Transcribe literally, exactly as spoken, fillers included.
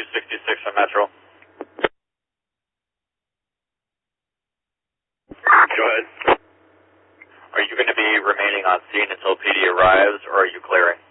sixty-six on Metro. Go ahead. Are you going to be remaining on scene until P D arrives, or are you clearing?